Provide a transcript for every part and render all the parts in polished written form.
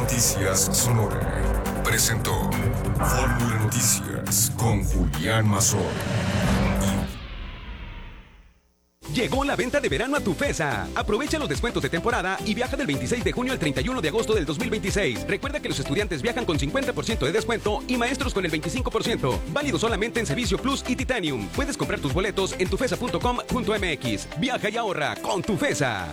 Noticias Sonora presentó Fórmula Noticias con Julián Mazón. Llegó la venta de verano a Tufesa. Aprovecha los descuentos de temporada y viaja del 26 de junio al 31 de agosto del 2026. Recuerda que los estudiantes viajan con 50% de descuento y maestros con el 25%. Válido solamente en Servicio Plus y Titanium. Puedes comprar tus boletos en tufesa.com.mx. Viaja y ahorra con Tufesa.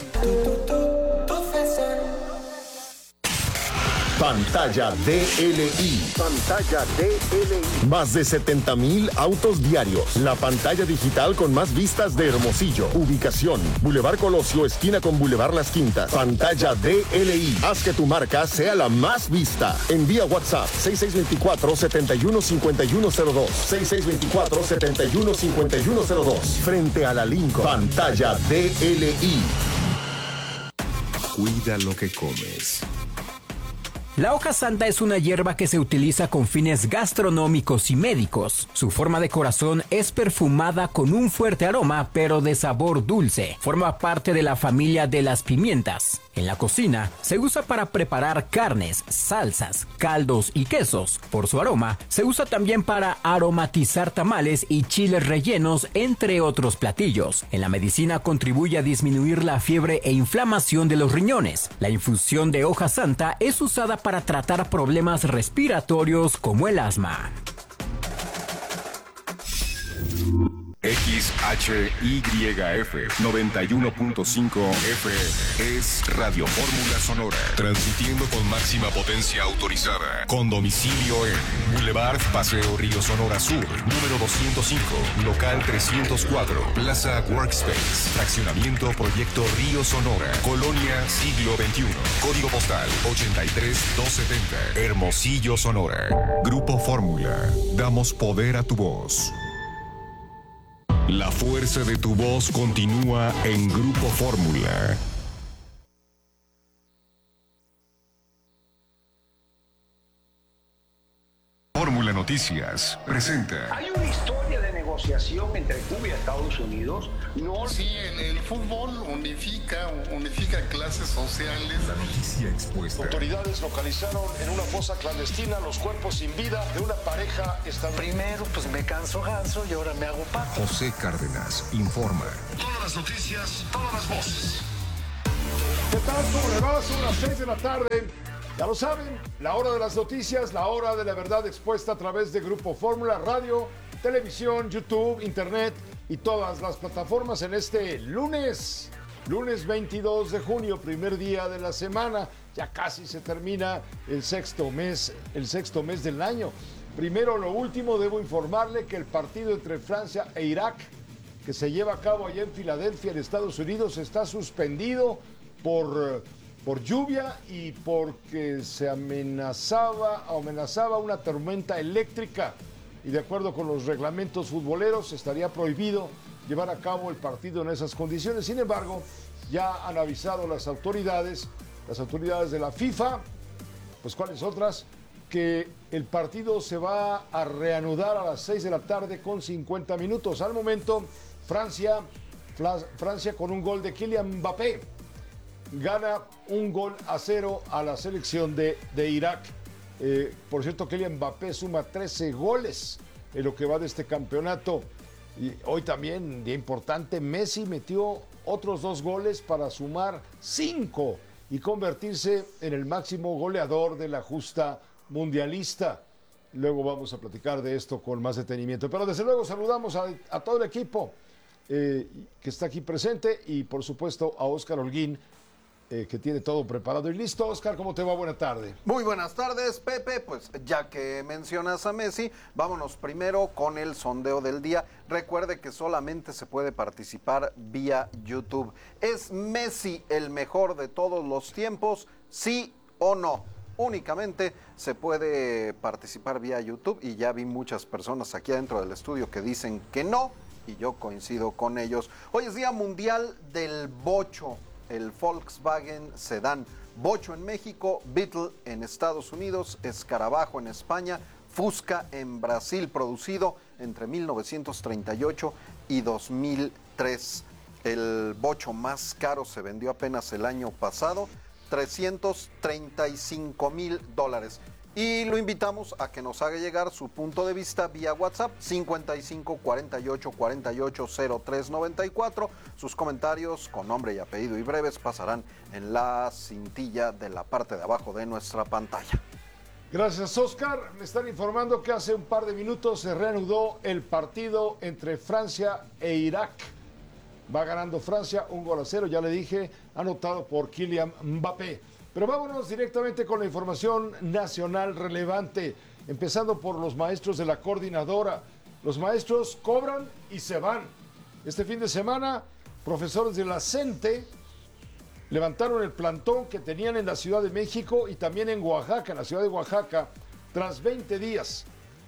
Pantalla DLI. Pantalla DLI. Más de 70,000 autos diarios. La pantalla digital con más vistas de Hermosillo. Ubicación: Boulevard Colosio, esquina con Boulevard Las Quintas. Pantalla DLI. Haz que tu marca sea la más vista. Envía WhatsApp 6624-715102. 6624-715102. Frente a la Lincoln. Pantalla DLI. Cuida lo que comes. La hoja santa es una hierba que se utiliza con fines gastronómicos y médicos. Su forma de corazón es perfumada con un fuerte aroma, pero de sabor dulce. Forma parte de la familia de las pimientas. En la cocina se usa para preparar carnes, salsas, caldos y quesos. Por su aroma, se usa también para aromatizar tamales y chiles rellenos, entre otros platillos. En la medicina contribuye a disminuir la fiebre e inflamación de los riñones. La infusión de hoja santa es usada para tratar problemas respiratorios como el asma. XHYF 91.5 FM es Radio Fórmula Sonora, transmitiendo con máxima potencia autorizada, con domicilio en Boulevard Paseo Río Sonora Sur, número 205, local 304, Plaza Workspace, fraccionamiento Proyecto Río Sonora, Colonia Siglo XXI, código postal 83270, Hermosillo, Sonora. Grupo Fórmula, damos poder a tu voz. La fuerza de tu voz continúa en Grupo Fórmula. Fórmula Noticias presenta. Hay una historia de negociación entre Cuba y Estados Unidos. No. Sí, el fútbol unifica clases sociales. La noticia expuesta. Autoridades localizaron en una fosa clandestina los cuerpos sin vida de una pareja estadounidense. Primero, pues me canso ganso y ahora me hago pato. José Cárdenas informa. Todas las noticias, todas las voces. ¿Qué tal? ¿Cómo le va? Son las 6 de la tarde. Ya lo saben, la hora de las noticias, la hora de la verdad expuesta a través de Grupo Fórmula, radio, televisión, YouTube, internet y todas las plataformas en este lunes 22 de junio, primer día de la semana. Ya casi se termina el sexto mes del año. Primero, lo último, debo informarle que el partido entre Francia e Irak, que se lleva a cabo allá en Filadelfia, en Estados Unidos, está suspendido por lluvia y porque se amenazaba una tormenta eléctrica, y de acuerdo con los reglamentos futboleros estaría prohibido llevar a cabo el partido en esas condiciones. Sin embargo, ya han avisado las autoridades de la FIFA, pues cuáles otras, que el partido se va a reanudar a las 6 de la tarde con 50 minutos. Al momento, Francia con un gol de Kylian Mbappé gana 1-0 a la selección de Irak. Por cierto, Kylian Mbappé suma 13 goles en lo que va de este campeonato. Y hoy también, día importante, Messi metió otros 2 goles para sumar 5 y convertirse en el máximo goleador de la justa mundialista. Luego vamos a platicar de esto con más detenimiento. Pero desde luego saludamos a todo el equipo que está aquí presente y por supuesto a Óscar Holguín, que tiene todo preparado y listo. Óscar, ¿cómo te va? Buena tarde. Muy buenas tardes, Pepe. Pues ya que mencionas a Messi, vámonos primero con el sondeo del día. Recuerde que solamente se puede participar vía YouTube. ¿Es Messi el mejor de todos los tiempos? ¿Sí o no? Únicamente se puede participar vía YouTube y ya vi muchas personas aquí adentro del estudio que dicen que no, y yo coincido con ellos. Hoy es Día Mundial del Bocho. El Volkswagen Sedán, Bocho en México, Beetle en Estados Unidos, Escarabajo en España, Fusca en Brasil, producido entre 1938 y 2003. El Bocho más caro se vendió apenas el año pasado, $335,000. Y lo invitamos a que nos haga llegar su punto de vista vía WhatsApp 55 48 48 03 94. Sus comentarios con nombre y apellido y breves pasarán en la cintilla de la parte de abajo de nuestra pantalla. Gracias, Oscar. Me están informando que hace un par de minutos se reanudó el partido entre Francia e Irak. Va ganando Francia 1-0, ya le dije, anotado por Kylian Mbappé. Pero vámonos directamente con la información nacional relevante, empezando por los maestros de la coordinadora. Los maestros cobran y se van. Este fin de semana, profesores de la CENTE levantaron el plantón que tenían en la Ciudad de México y también en Oaxaca, en la ciudad de Oaxaca, tras 20 días.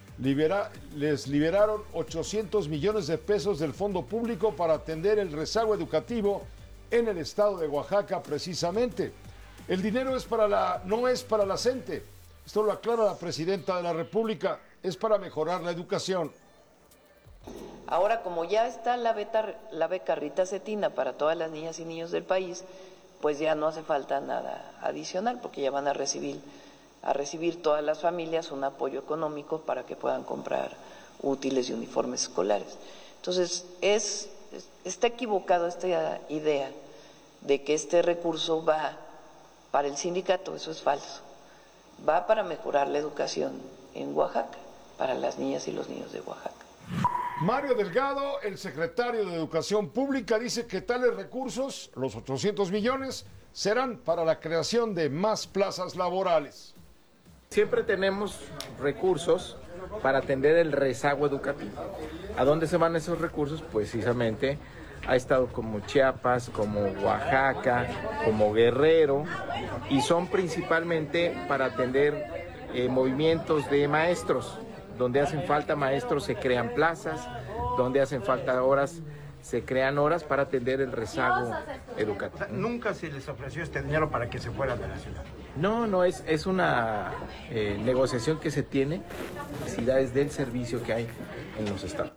Les liberaron 800 millones de pesos del fondo público para atender el rezago educativo en el estado de Oaxaca precisamente. El dinero no es para la CENTE, esto lo aclara la presidenta de la República, es para mejorar la educación. Ahora, como ya está la beca Rita Cetina para todas las niñas y niños del país, pues ya no hace falta nada adicional, porque ya van a recibir todas las familias un apoyo económico para que puedan comprar útiles y uniformes escolares. Entonces, está equivocado esta idea de que este recurso va para el sindicato, eso es falso. Va para mejorar la educación en Oaxaca, para las niñas y los niños de Oaxaca. Mario Delgado, el secretario de Educación Pública, dice que tales recursos, los 800 millones, serán para la creación de más plazas laborales. Siempre tenemos recursos para atender el rezago educativo. ¿A dónde se van esos recursos? Pues precisamente a estados como Chiapas, como Oaxaca, como Guerrero, y son principalmente para atender movimientos de maestros. Donde hacen falta maestros se crean plazas, donde hacen falta horas se crean horas para atender el rezago educativo. ¿Nunca se les ofreció este dinero para que se fueran de la ciudad? No, es una negociación que se tiene, necesidades del servicio que hay en los estados.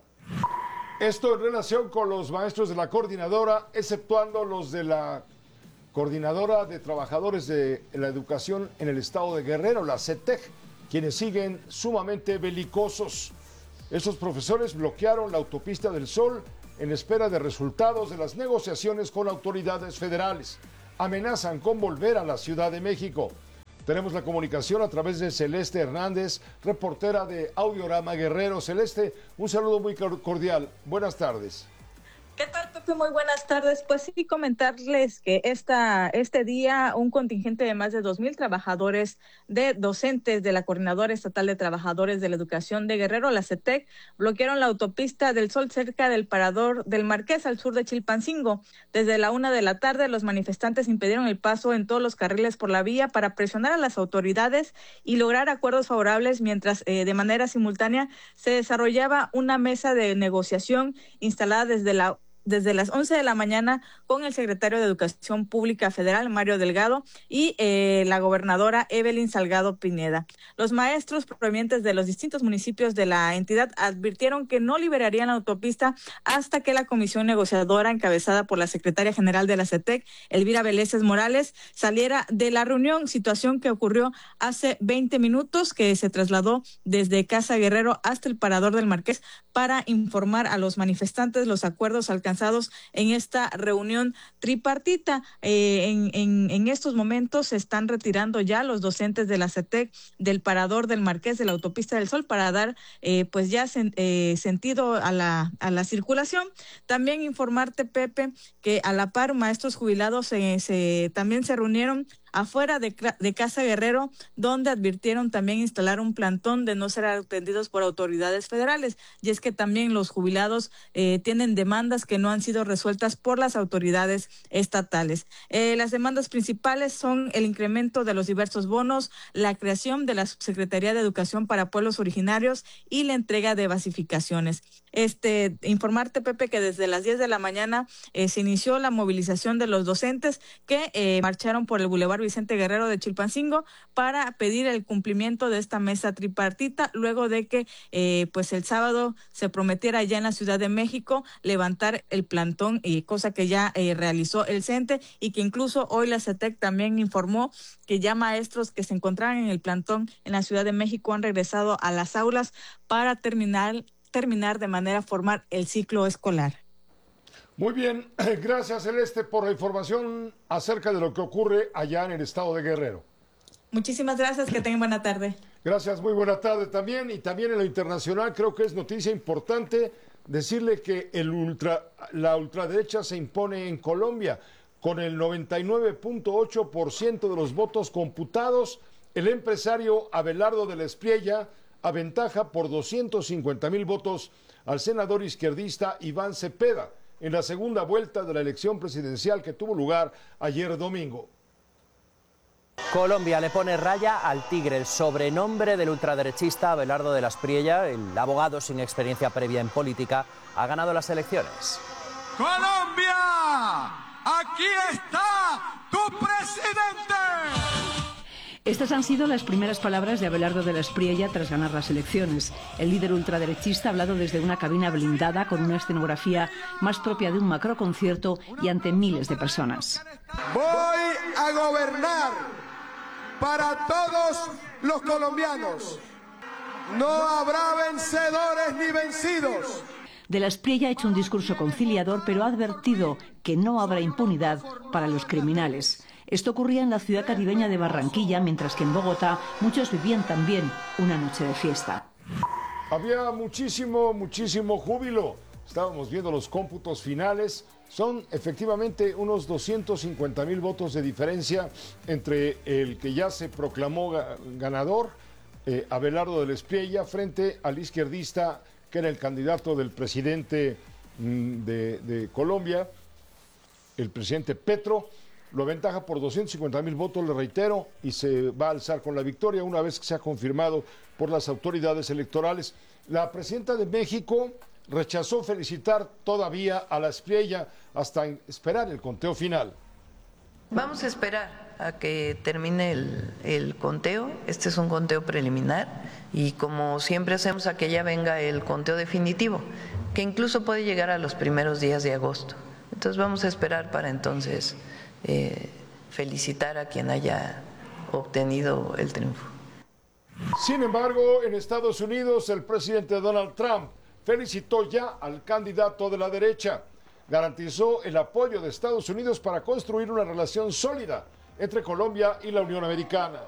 Esto en relación con los maestros de la coordinadora, exceptuando los de la Coordinadora de Trabajadores de la Educación en el estado de Guerrero, la CETEG, quienes siguen sumamente belicosos. Estos profesores bloquearon la autopista del Sol en espera de resultados de las negociaciones con autoridades federales. Amenazan con volver a la Ciudad de México. Tenemos la comunicación a través de Celeste Hernández, reportera de Audiorama Guerrero. Celeste, un saludo muy cordial. Buenas tardes. ¿Qué tal, Pepe? Muy buenas tardes. Pues sí, comentarles que este día un contingente de más de 2,000 trabajadores docentes de la Coordinadora Estatal de Trabajadores de la Educación de Guerrero, la CETEC, bloquearon la autopista del Sol cerca del Parador del Marqués, al sur de Chilpancingo. Desde la 1 de la tarde, los manifestantes impidieron el paso en todos los carriles por la vía para presionar a las autoridades y lograr acuerdos favorables, mientras de manera simultánea se desarrollaba una mesa de negociación instalada desde las 11 de la mañana con el secretario de Educación Pública Federal, Mario Delgado, y la gobernadora Evelyn Salgado Pineda. Los maestros provenientes de los distintos municipios de la entidad advirtieron que no liberarían la autopista hasta que la comisión negociadora, encabezada por la secretaria general de la CETEC, Elvira Vélez Morales, saliera de la reunión, situación que ocurrió hace 20 minutos, que se trasladó desde Casa Guerrero hasta el Parador del Marqués para informar a los manifestantes los acuerdos alcanzados en esta reunión tripartita. En estos momentos se están retirando ya los docentes de la CETEC del Parador del Marqués de la Autopista del Sol para dar pues ya sentido a la circulación. También informarte, Pepe, que a la par maestros jubilados también se reunieron afuera de Casa Guerrero, donde advirtieron también instalar un plantón de no ser atendidos por autoridades federales. Y es que también los jubilados tienen demandas que no han sido resueltas por las autoridades estatales. Las demandas principales son el incremento de los diversos bonos, la creación de la Subsecretaría de Educación para Pueblos Originarios y la entrega de basificaciones. Informarte, Pepe, que desde las 10 de la mañana se inició la movilización de los docentes que marcharon por el Boulevard Boulevard Vicente Guerrero de Chilpancingo para pedir el cumplimiento de esta mesa tripartita, luego de que pues el sábado se prometiera ya en la Ciudad de México levantar el plantón, cosa que ya realizó el CENTE, y que incluso hoy la CETEC también informó que ya maestros que se encontraban en el plantón en la Ciudad de México han regresado a las aulas para terminar de manera formal el ciclo escolar. Muy bien, gracias Celeste por la información acerca de lo que ocurre allá en el estado de Guerrero. Muchísimas gracias, que tengan buena tarde. Gracias, muy buena tarde también. Y también en lo internacional creo que es noticia importante decirle que la ultraderecha se impone en Colombia con el 99.8% de los votos computados. El empresario Abelardo de la Espriella aventaja por 250,000 votos al senador izquierdista Iván Cepeda en la segunda vuelta de la elección presidencial que tuvo lugar ayer domingo. Colombia le pone raya al tigre, el sobrenombre del ultraderechista Abelardo de la Espriella, el abogado sin experiencia previa en política, ha ganado las elecciones. ¡Colombia! ¡Aquí está tu presidente! Estas han sido las primeras palabras de Abelardo de la Espriella tras ganar las elecciones. El líder ultraderechista ha hablado desde una cabina blindada con una escenografía más propia de un macroconcierto y ante miles de personas. Voy a gobernar para todos los colombianos. No habrá vencedores ni vencidos. De la Espriella ha hecho un discurso conciliador, pero ha advertido que no habrá impunidad para los criminales. Esto ocurría en la ciudad caribeña de Barranquilla, mientras que en Bogotá muchos vivían también una noche de fiesta. Había muchísimo júbilo. Estábamos viendo los cómputos finales. Son efectivamente unos 250,000 votos de diferencia entre el que ya se proclamó ganador, Abelardo de la Espriella, frente al izquierdista, que era el candidato del presidente de Colombia, el presidente Petro. Lo aventaja por 250,000 votos, le reitero, y se va a alzar con la victoria una vez que sea confirmado por las autoridades electorales. La presidenta de México rechazó felicitar todavía a la Espriella hasta esperar el conteo final. Vamos a esperar a que termine el conteo. Este es un conteo preliminar y como siempre hacemos, a que ya venga el conteo definitivo, que incluso puede llegar a los primeros días de agosto. Entonces vamos a esperar para entonces felicitar a quien haya obtenido el triunfo. Sin embargo, en Estados Unidos, el presidente Donald Trump felicitó ya al candidato de la derecha. Garantizó el apoyo de Estados Unidos para construir una relación sólida entre Colombia y la Unión Americana.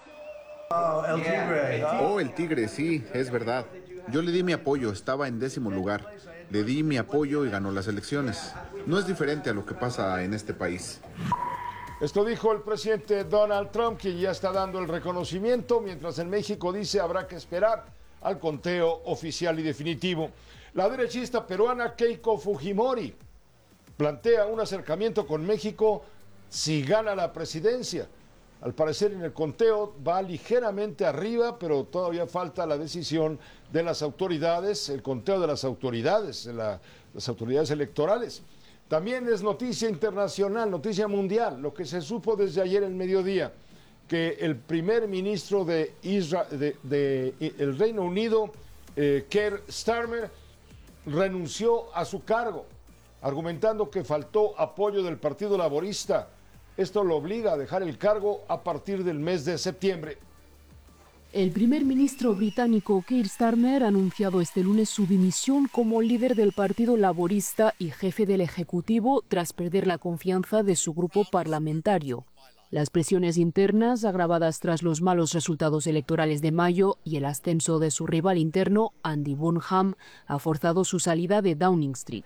El tigre, sí, es verdad. Yo le di mi apoyo, estaba en 10º lugar. Le di mi apoyo y ganó las elecciones. No es diferente a lo que pasa en este país. Esto dijo el presidente Donald Trump, quien ya está dando el reconocimiento, mientras en México dice habrá que esperar al conteo oficial y definitivo. La derechista peruana Keiko Fujimori plantea un acercamiento con México si gana la presidencia. Al parecer en el conteo va ligeramente arriba, pero todavía falta la decisión de las autoridades, el conteo de las autoridades, las autoridades electorales. También es noticia internacional, noticia mundial, lo que se supo desde ayer en mediodía, que el primer ministro de el Reino Unido, Keir Starmer, renunció a su cargo, argumentando que faltó apoyo del Partido Laborista. Esto lo obliga a dejar el cargo a partir del mes de septiembre. El primer ministro británico Keir Starmer ha anunciado este lunes su dimisión como líder del Partido Laborista y jefe del Ejecutivo tras perder la confianza de su grupo parlamentario. Las presiones internas, agravadas tras los malos resultados electorales de mayo y el ascenso de su rival interno, Andy Burnham, ha forzado su salida de Downing Street.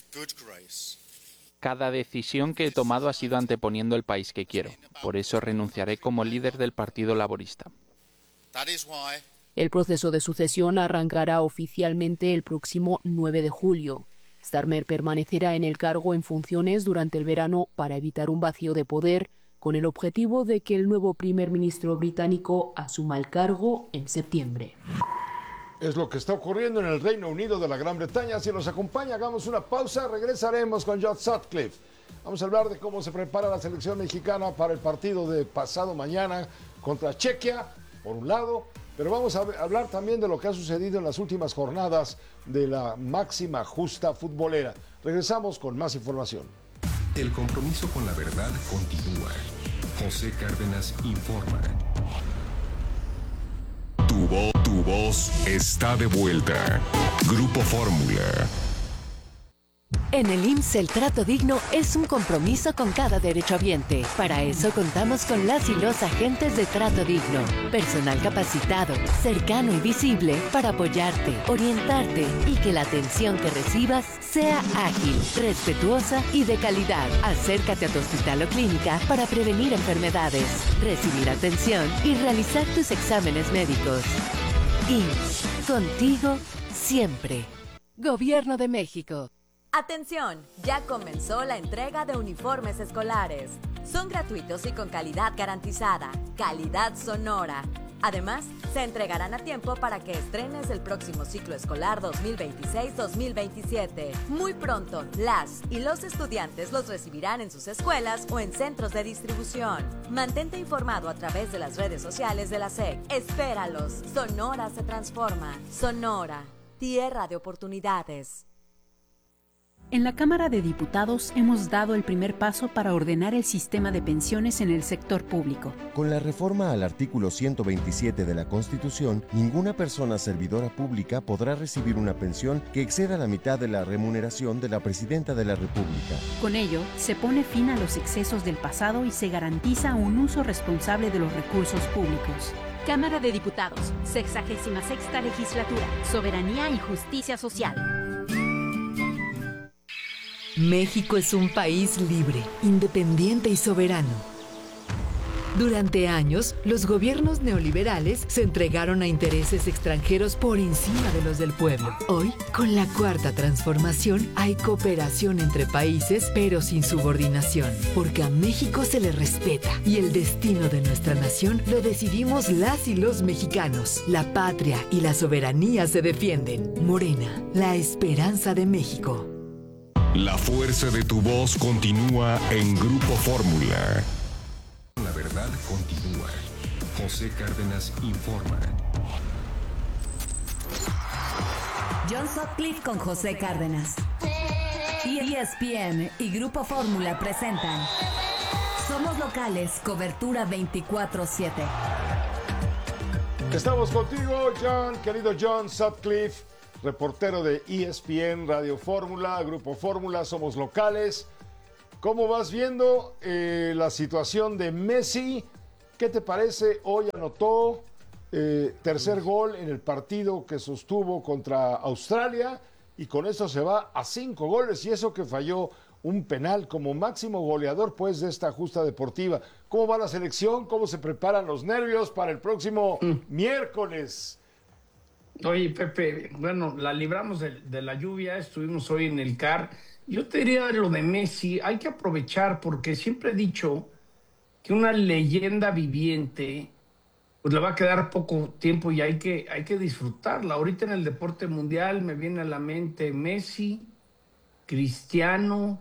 Cada decisión que he tomado ha sido anteponiendo el país que quiero. Por eso renunciaré como líder del Partido Laborista. El proceso de sucesión arrancará oficialmente el próximo 9 de julio. Starmer permanecerá en el cargo en funciones durante el verano para evitar un vacío de poder, con el objetivo de que el nuevo primer ministro británico asuma el cargo en septiembre. Es lo que está ocurriendo en el Reino Unido de la Gran Bretaña. Si nos acompaña, hagamos una pausa, regresaremos con John Sutcliffe. Vamos a hablar de cómo se prepara la selección mexicana para el partido de pasado mañana contra Chequia, por un lado, pero vamos a hablar también de lo que ha sucedido en las últimas jornadas de la máxima justa futbolera. Regresamos con más información. El compromiso con la verdad continúa. José Cárdenas informa. Tu voz está de vuelta. Grupo Fórmula. En el IMSS el trato digno es un compromiso con cada derechohabiente. Para eso contamos con las y los agentes de trato digno. Personal capacitado, cercano y visible para apoyarte, orientarte y que la atención que recibas sea ágil, respetuosa y de calidad. Acércate a tu hospital o clínica para prevenir enfermedades, recibir atención y realizar tus exámenes médicos. IMSS, contigo siempre. Gobierno de México. Atención, ya comenzó la entrega de uniformes escolares. Son gratuitos y con calidad garantizada, calidad Sonora. Además, se entregarán a tiempo para que estrenes el próximo ciclo escolar 2026-2027. Muy pronto, las y los estudiantes los recibirán en sus escuelas o en centros de distribución. Mantente informado a través de las redes sociales de la SEC. Espéralos. Sonora se transforma. Sonora, tierra de oportunidades. En la Cámara de Diputados hemos dado el primer paso para ordenar el sistema de pensiones en el sector público. Con la reforma al artículo 127 de la Constitución, ninguna persona servidora pública podrá recibir una pensión que exceda la mitad de la remuneración de la Presidenta de la República. Con ello, se pone fin a los excesos del pasado y se garantiza un uso responsable de los recursos públicos. Cámara de Diputados, 66ª Legislatura, Soberanía y Justicia Social. México es un país libre, independiente y soberano. Durante años, los gobiernos neoliberales se entregaron a intereses extranjeros por encima de los del pueblo. Hoy, con la Cuarta Transformación, hay cooperación entre países, pero sin subordinación, porque a México se le respeta y el destino de nuestra nación lo decidimos las y los mexicanos. La patria y la soberanía se defienden. Morena, la esperanza de México. La fuerza de tu voz continúa en Grupo Fórmula. La verdad continúa. José Cárdenas informa. John Sutcliffe con José Cárdenas. ESPN y Grupo Fórmula presentan Somos Locales, cobertura 24/7. Estamos contigo, John, querido John Sutcliffe, reportero de ESPN, Radio Fórmula, Grupo Fórmula, Somos Locales. ¿Cómo vas viendo la situación de Messi? ¿Qué te parece? Hoy anotó tercer gol en el partido que sostuvo contra Australia y con eso se va a 5 goles y eso que falló un penal como máximo goleador pues de esta justa deportiva. ¿Cómo va la selección? ¿Cómo se preparan los nervios para el próximo miércoles? Oye, Pepe, bueno, la libramos de la lluvia, estuvimos hoy en el CAR. Yo te diría lo de Messi, hay que aprovechar porque siempre he dicho que una leyenda viviente pues le va a quedar poco tiempo y hay que disfrutarla. Ahorita en el deporte mundial me viene a la mente Messi, Cristiano,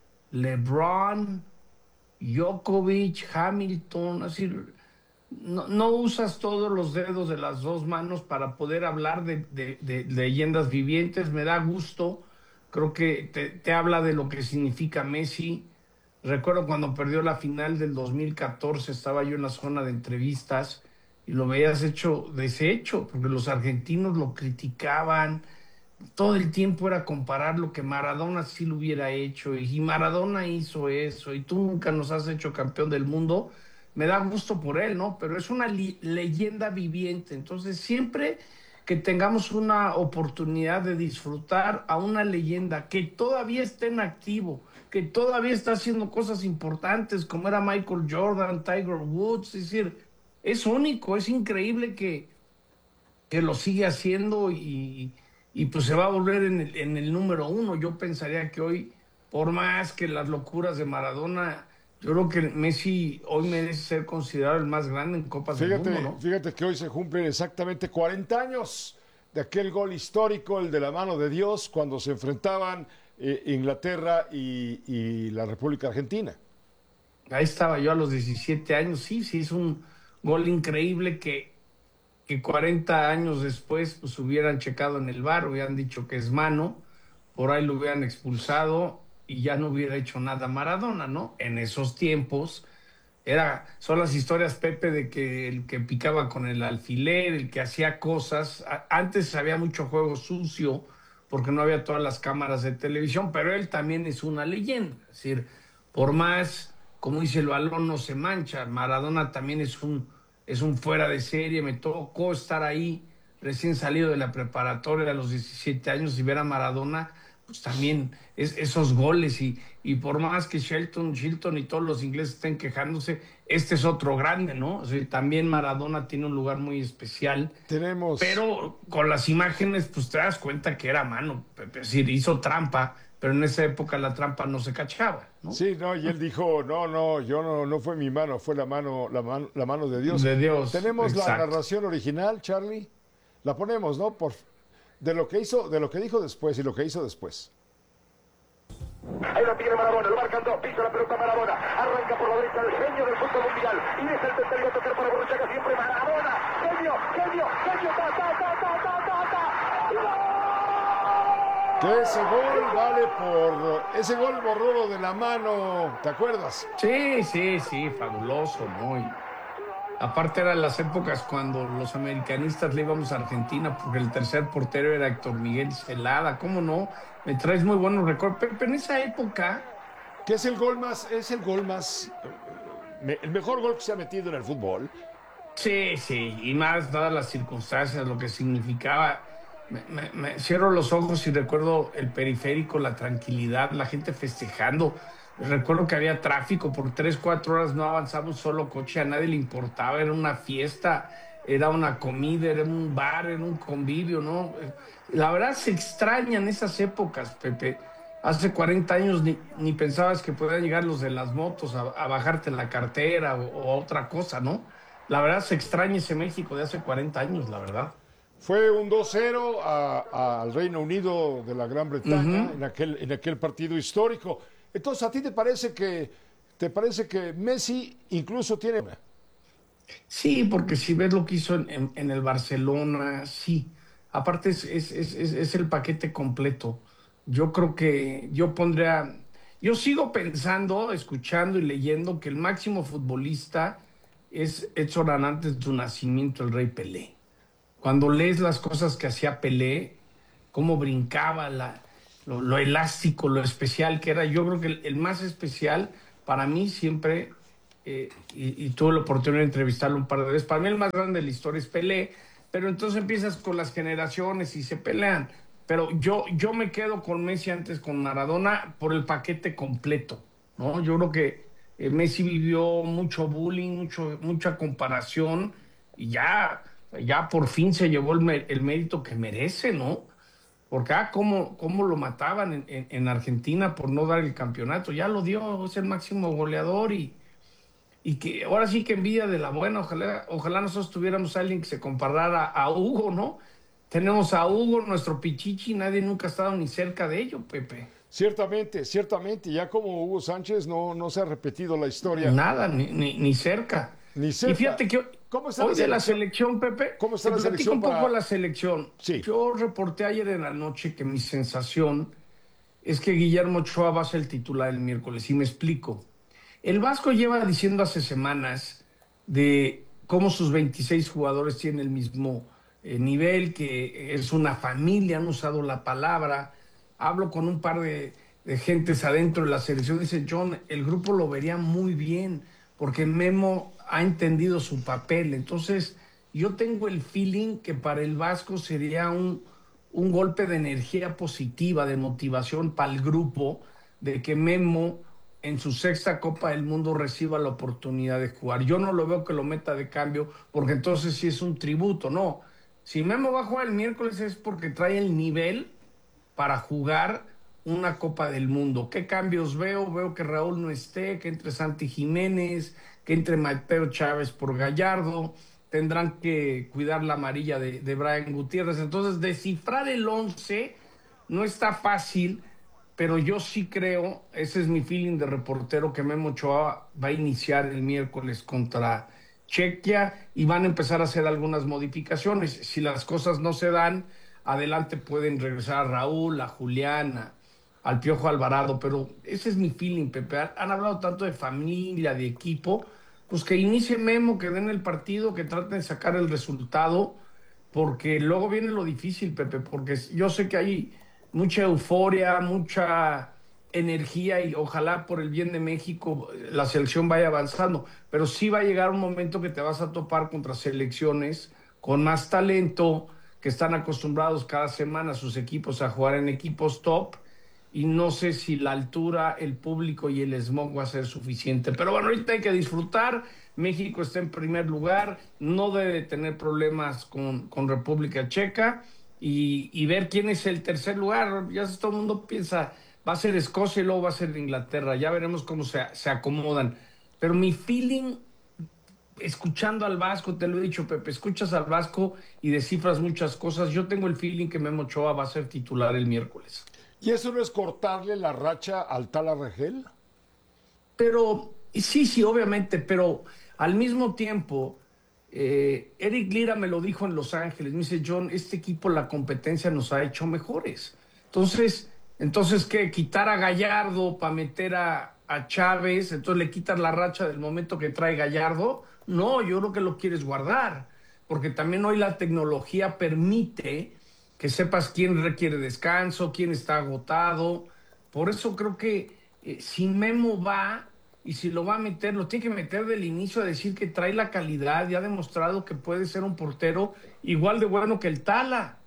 LeBron, Djokovic, Hamilton, así... No usas todos los dedos de las dos manos para poder hablar de leyendas vivientes. Me da gusto, creo que te habla de lo que significa Messi. Recuerdo cuando perdió la final del 2014, estaba yo en la zona de entrevistas y lo veías deshecho, porque los argentinos lo criticaban. Todo el tiempo era comparar lo que Maradona sí lo hubiera hecho, y Maradona hizo eso, y tú nunca nos has hecho campeón del mundo. Me da gusto por él, ¿no? Pero es una leyenda viviente. Entonces, siempre que tengamos una oportunidad de disfrutar a una leyenda que todavía está en activo, que todavía está haciendo cosas importantes, como era Michael Jordan, Tiger Woods, es decir, es único, es increíble que lo sigue haciendo y pues se va a volver en el número 1. Yo pensaría que hoy, por más que las locuras de Maradona... Yo creo que Messi hoy merece ser considerado el más grande en Copas del Mundo, ¿no? Fíjate que hoy se cumplen exactamente 40 años de aquel gol histórico, el de la mano de Dios, cuando se enfrentaban Inglaterra y la República Argentina. Ahí estaba yo a los 17 años, sí, es un gol increíble que 40 años después pues hubieran checado en el VAR, hubieran dicho que es mano, por ahí lo hubieran expulsado y ya no hubiera hecho nada Maradona, ¿no? En esos tiempos son las historias, Pepe, de que el que picaba con el alfiler, el que hacía cosas. Antes había mucho juego sucio porque no había todas las cámaras de televisión, pero él también es una leyenda. Es decir, por más, como dice el balón, no se mancha. Maradona también es un fuera de serie. Me tocó estar ahí recién salido de la preparatoria a los 17 años y ver a Maradona, pues también esos goles y por más que Shilton y todos los ingleses estén quejándose, este es otro grande, ¿no? O sea, también Maradona tiene un lugar muy especial. Pero con las imágenes, pues te das cuenta que era mano. Es decir, hizo trampa, pero en esa época la trampa no se cachaba, ¿no? Sí, no, y él dijo, no fue mi mano, fue la mano de Dios. De Dios. Tenemos exacto. La narración original, Charlie. La ponemos, ¿no? De lo que dijo después y lo que hizo después. Ahí lo tiene Maradona, lo marcan dos, pisa la pelota Maradona, arranca por la derecha el genio del fútbol mundial, y es el tercero a tocar para Borruchaga, siempre Maradona, genio, Que ese gol vale por... Ese gol borró lo de la mano, ¿te acuerdas? Sí, fabuloso, muy... Aparte eran las épocas cuando los americanistas le íbamos a Argentina porque el tercer portero era Héctor Miguel Celada. ¿Cómo no? Me traes muy buenos recuerdos. Pero en esa época... Que es el gol más... el mejor gol que se ha metido en el fútbol. Sí. Y más dadas las circunstancias, lo que significaba. Me cierro los ojos y recuerdo el periférico, la tranquilidad, la gente festejando. Recuerdo que había tráfico, por 3-4 horas no avanzaba un solo coche, a nadie le importaba, era una fiesta, era una comida, era un bar, era un convivio, ¿no? La verdad se extrañan esas épocas, Pepe. Hace 40 años ni pensabas que podían llegar los de las motos a bajarte la cartera o otra cosa, ¿no? La verdad se extraña ese México de hace 40 años, la verdad. Fue un 2-0 al Reino Unido de la Gran Bretaña en aquel partido histórico. Entonces, ¿a ti te parece que Messi incluso tiene una? Sí, porque si ves lo que hizo en el Barcelona, sí. Aparte es el paquete completo. Yo creo que yo sigo pensando, escuchando y leyendo que el máximo futbolista es Edson antes de su nacimiento, el Rey Pelé. Cuando lees las cosas que hacía Pelé, cómo brincaba, lo elástico, lo especial que era. Yo creo que el más especial para mí siempre, y tuve la oportunidad de entrevistarlo un par de veces, para mí el más grande de la historia es Pelé, pero entonces empiezas con las generaciones y se pelean. Pero yo me quedo con Messi antes con Maradona por el paquete completo, ¿no? Yo creo que Messi vivió mucho bullying, mucha comparación, y ya por fin se llevó el mérito que merece, ¿no? Porque cómo lo mataban en Argentina por no dar el campeonato. Ya lo dio, es el máximo goleador y que ahora sí que envidia de la buena. Ojalá nosotros tuviéramos a alguien que se comparara a Hugo, ¿no? Tenemos a Hugo, nuestro pichichi, nadie nunca ha estado ni cerca de ello, Pepe. Ciertamente, ya como Hugo Sánchez no se ha repetido la historia. Nada, ni cerca. Ni cerca. Y fíjate que hoy de la selección, Pepe, ¿cómo está la selección? Un poco la selección. Sí. Yo reporté ayer en la noche que mi sensación es que Guillermo Ochoa va a ser el titular el miércoles, y me explico. El Vasco lleva diciendo hace semanas de cómo sus 26 jugadores tienen el mismo nivel, que es una familia, han usado la palabra. Hablo con un par de gentes adentro de la selección, dice John, el grupo lo vería muy bien, porque Memo ha entendido su papel. Entonces, yo tengo el feeling que para el Vasco sería un golpe de energía positiva, de motivación para el grupo, de que Memo en su 6ª Copa del Mundo reciba la oportunidad de jugar. Yo no lo veo que lo meta de cambio, porque entonces sí es un tributo, no. Si Memo va a jugar el miércoles es porque trae el nivel para jugar una Copa del Mundo. ¿Qué cambios veo? Veo que Raúl no esté, que entre Santi Jiménez, que entre Mateo Chávez por Gallardo, tendrán que cuidar la amarilla de Brian Gutiérrez. Entonces, descifrar el 11 no está fácil, pero yo sí creo, ese es mi feeling de reportero, que Memo Ochoa va a iniciar el miércoles contra Chequia y van a empezar a hacer algunas modificaciones. Si las cosas no se dan, adelante pueden regresar a Raúl, a Julián, al Piojo Alvarado, pero ese es mi feeling, Pepe. Han hablado tanto de familia, de equipo, pues que inicie Memo, que den el partido, que traten de sacar el resultado, porque luego viene lo difícil, Pepe, porque yo sé que hay mucha euforia, mucha energía y ojalá por el bien de México la selección vaya avanzando, pero sí va a llegar un momento que te vas a topar contra selecciones con más talento, que están acostumbrados cada semana sus equipos a jugar en equipos top, y no sé si la altura, el público y el smog va a ser suficiente. Pero bueno, ahorita hay que disfrutar. México está en primer lugar, no debe tener problemas con República Checa, y ver quién es el tercer lugar. Ya todo el mundo piensa, va a ser Escocia y luego va a ser Inglaterra. Ya veremos cómo se acomodan. Pero mi feeling, escuchando al Vasco, te lo he dicho, Pepe, escuchas al Vasco y descifras muchas cosas. Yo tengo el feeling que Memo Ochoa va a ser titular el miércoles. ¿Y eso no es cortarle la racha al Tala Regel? Pero, sí, obviamente, pero al mismo tiempo, Eric Lira me lo dijo en Los Ángeles, me dice, John, este equipo, la competencia nos ha hecho mejores. Entonces ¿qué? ¿Quitar a Gallardo para meter a Chávez? Entonces le quitas la racha del momento que trae Gallardo. No, yo creo que lo quieres guardar, porque también hoy la tecnología permite que sepas quién requiere descanso, quién está agotado. Por eso creo que si Memo va, y si lo va a meter, lo tiene que meter del inicio a decir que trae la calidad y ha demostrado que puede ser un portero igual de bueno que el Tala.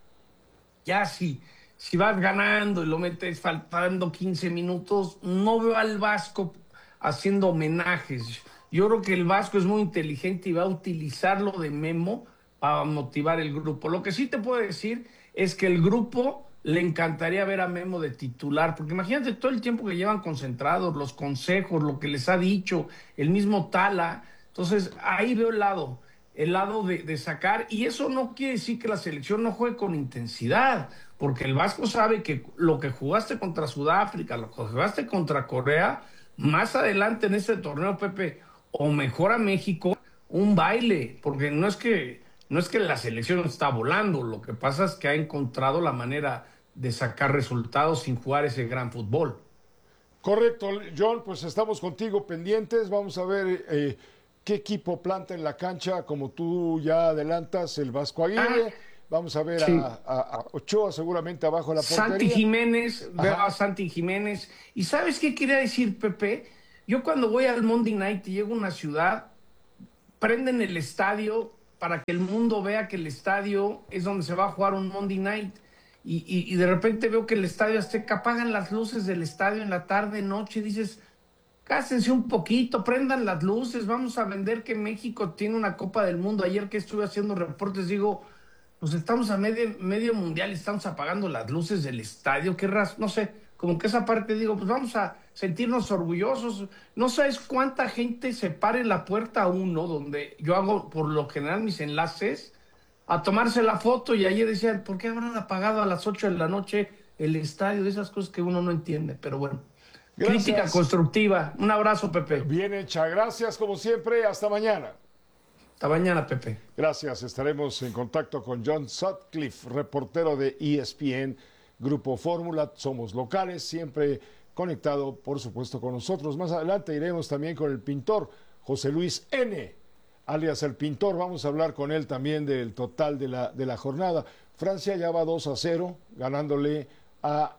Ya si vas ganando y lo metes faltando 15 minutos, no veo al Vasco haciendo homenajes. Yo creo que el Vasco es muy inteligente y va a utilizar lo de Memo para motivar el grupo. Lo que sí te puedo decir es que el grupo le encantaría ver a Memo de titular, porque imagínate todo el tiempo que llevan concentrados, los consejos, lo que les ha dicho, el mismo Tala. Entonces, ahí veo el lado de sacar, y eso no quiere decir que la selección no juegue con intensidad, porque el Vasco sabe que lo que jugaste contra Sudáfrica, lo que jugaste contra Corea, más adelante en este torneo, Pepe, o mejor a México, un baile, porque no es que la selección está volando, lo que pasa es que ha encontrado la manera de sacar resultados sin jugar ese gran fútbol. Correcto, John, pues estamos contigo pendientes, vamos a ver qué equipo planta en la cancha, como tú ya adelantas, el Vasco Aguirre, vamos a ver sí. a Ochoa seguramente abajo de la portería. Santi Jiménez, veo a Santi Jiménez, y ¿sabes qué quería decir, Pepe? Yo cuando voy al Monday Night y llego a una ciudad, prenden el estadio para que el mundo vea que el estadio es donde se va a jugar un Monday Night, y de repente veo que el Estadio Azteca, apagan las luces del estadio en la tarde, noche, dices, cásense un poquito, prendan las luces, vamos a vender que México tiene una Copa del Mundo. Ayer que estuve haciendo reportes, digo, pues estamos a medio mundial y estamos apagando las luces del estadio, no sé, como que esa parte digo, pues vamos a sentirnos orgullosos. No sabes cuánta gente se para en la puerta 1, donde yo hago por lo general mis enlaces, a tomarse la foto, y ayer decían, ¿por qué habrán apagado a las 8 de la noche el estadio? De esas cosas que uno no entiende, pero bueno. Gracias. Crítica constructiva. Un abrazo, Pepe. Bien hecha. Gracias, como siempre. Hasta mañana. Hasta mañana, Pepe. Gracias. Estaremos en contacto con John Sutcliffe, reportero de ESPN, Grupo Fórmula. Somos locales, siempre conectado, por supuesto, con nosotros. Más adelante iremos también con el pintor José Luis N., alias El Pintor. Vamos a hablar con él también del total de la jornada. Francia ya va 2-0, ganándole a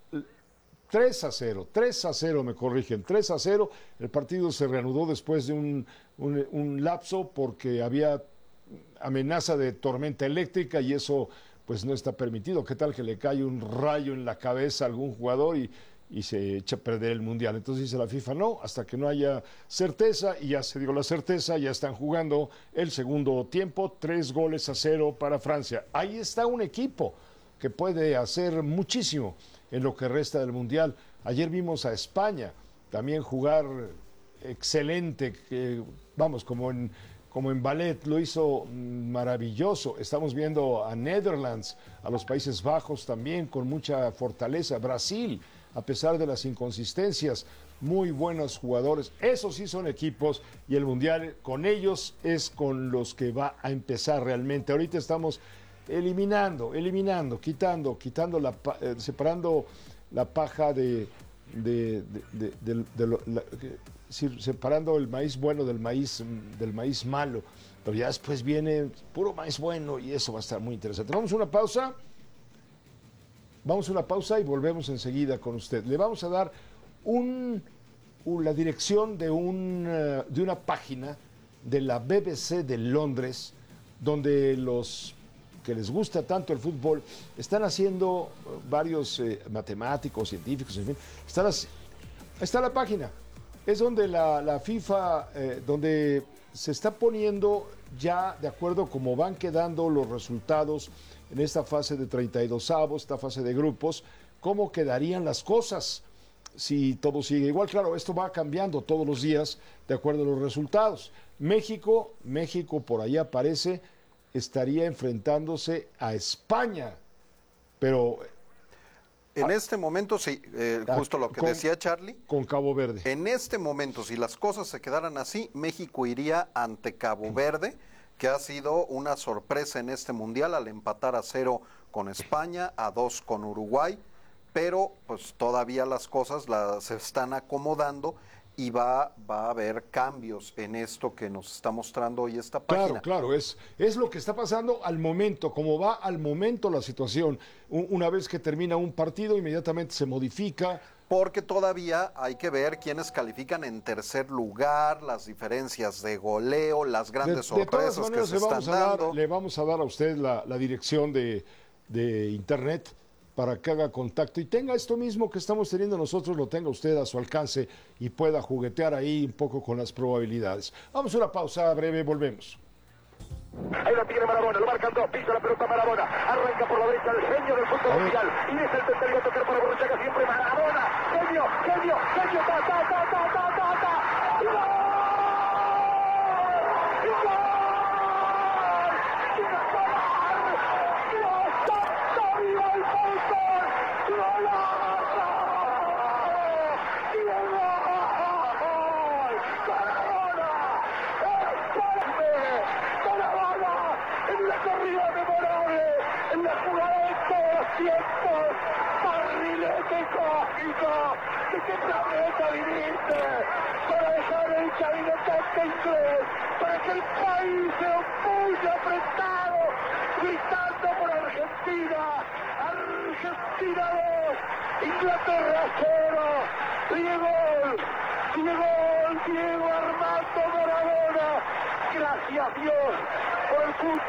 3-0, me corrigen, 3-0. El partido se reanudó después de un lapso porque había amenaza de tormenta eléctrica y eso pues no está permitido. ¿Qué tal que le cae un rayo en la cabeza a algún jugador y se echa a perder el Mundial? Entonces dice la FIFA, no, hasta que no haya certeza, y ya se dio la certeza, ya están jugando el segundo tiempo, 3-0 para Francia. Ahí está un equipo que puede hacer muchísimo en lo que resta del Mundial. Ayer vimos a España también jugar excelente, vamos, como en ballet, lo hizo maravilloso. Estamos viendo a Netherlands, a los Países Bajos también con mucha fortaleza. Brasil a pesar de las inconsistencias. Muy buenos jugadores, esos sí son equipos, y el Mundial con ellos es con los que va a empezar realmente. Ahorita estamos eliminando, quitando separando la paja separando el maíz bueno del maíz malo, pero ya después viene puro maíz bueno y eso va a estar muy interesante. Vamos a una pausa y volvemos enseguida con usted. Le vamos a dar la dirección de una página de la BBC de Londres, donde los que les gusta tanto el fútbol están haciendo varios matemáticos, científicos, en fin, está la página. Es donde la FIFA, donde se está poniendo ya de acuerdo cómo van quedando los resultados en esta fase de 32avos, esta fase de grupos, cómo quedarían las cosas si todo sigue igual. Claro, esto va cambiando todos los días de acuerdo a los resultados. México por ahí aparece, estaría enfrentándose a España, pero en este momento sí, justo lo que decía Charlie. Con Cabo Verde. En este momento, si las cosas se quedaran así, México iría ante Cabo Verde, que ha sido una sorpresa en este Mundial al empatar a 0 con España, a 2 con Uruguay, pero pues todavía las cosas se están acomodando y va a haber cambios en esto que nos está mostrando hoy esta página. Claro, es lo que está pasando al momento, como va al momento la situación. Una vez que termina un partido, inmediatamente se modifica. Porque todavía hay que ver quiénes califican en tercer lugar, las diferencias de goleo, las grandes sorpresas que se están dando. Le vamos a dar a usted la dirección de internet para que haga contacto y tenga esto mismo que estamos teniendo nosotros, lo tenga usted a su alcance y pueda juguetear ahí un poco con las probabilidades. Vamos a una pausa breve, volvemos. Ahí lo tiene Marabona, lo marcan dos, pisa la pelota Marabona, arranca por la derecha el genio del fútbol mundial, y es el tercero a tocar para Borruchaga, siempre Marabona, genio, ¿de qué planeta viniste? Para dejar el chavinotante inglés, para que el país se opulle apretado, gritando por Argentina. Argentina 2, Inglaterra 0. Diego Armando Maradona. Gracias Dios por el fútbol.